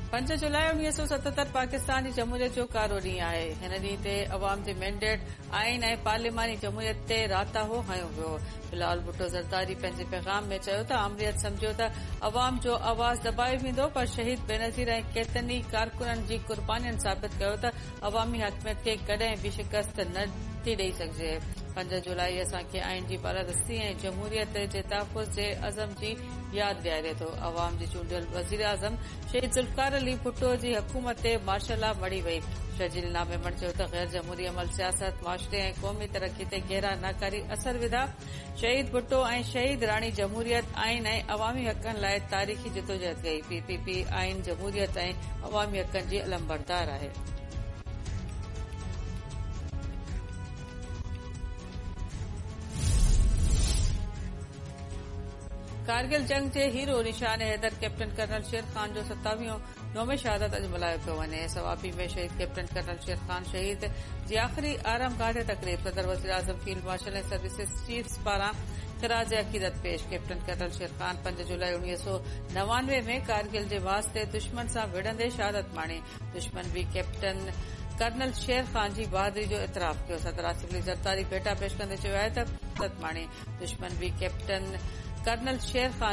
5 जुलाई 1977 पाकिस्तान जी जमहूरियत जो कारो ॾींहुं आहे। हिन ॾींहुं ते अवाम जे मैंडेट आइन ऐं पार्लिमानी जमहूरियत ते राताहो हयो वियो। बिलावल भुट्टो ज़रदारी पंहिंजे पैगाम में चयो त आमरीत सम्झो त अवाम जो आवाज़ दॿायो वेंदो, पर शहीद बेनज़ीर ऐं केतिरनि कारकुननि जी कुर्बानियुनि साबित कयो त अवामी हकमियत खे कॾहिं बि शिकस्त न थी ॾेई सघिजे। 5 जुलाई असांखे आइन जी बालादस्ती ऐं जमहूरियत जे तहफ़ुज़ जे अज़म जी याद ॾियारे थो। अवाम जे चूंडियल वज़ीर आज़म शहीद ज़ुल्फ़िकार अली भुट्टो जी हुकूमत ते मार्शल लॉ मड़ी वई। शजीलनामे में चयो त गैर जमहूरी अमल सियासत माशरे ऐं क़ौमी तरक़ी ते गहरा नाकारी असर विधा। शहीद भुट्टो ऐं शहीद राणी जमहूरियत आइन ऐं अवामी हक़नि लाइ तारीख़ी जिदोजहद कई। PPP आइन जमहूरियत ऐं अवामी हक़नि जी अलमबरदार आहे। कारगिल जंग जे हीरो निशान हैदर कैप्टन कर्नल शेर खान जो 27वीं नौमे शहादत अॼु मल्हायो पियो वञे। सवाबी में शहीद कैप्टन कर्नल शेर खान शहीद जी आख़िरी आरामगाह ते तक़रीब सदर वज़ीर आज़म फील्ड मार्शल ऐं सर्विसिस चीफ्स पारां ख़िराज अक़ीदत पेश। कैप्टन कर्नल शेर खान 5 जुलाई 1999 में कारगिल जे वास्ते दुश्मन सां विढ़ंदे शहादत माणी। दुश्मन बि कैप्टन कर्नल शेर खान जी बहादुरी जो इतराफ़ कयो। सदर आसिफ अली ज़रदारी भेटा पेश कंदे चयो आहे त शहादत माणी। दुश्मन बि कैप्टन कर्नल शेर खान